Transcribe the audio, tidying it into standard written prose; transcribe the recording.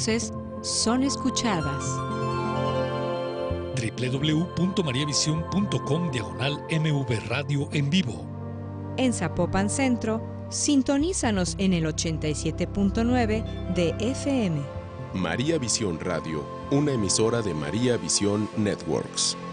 voces son escuchadas. www.mariavision.com/MV Radio en vivo. En Zapopan Centro, sintonízanos en el 87.9 de FM. María Visión Radio, una emisora de María Visión Networks.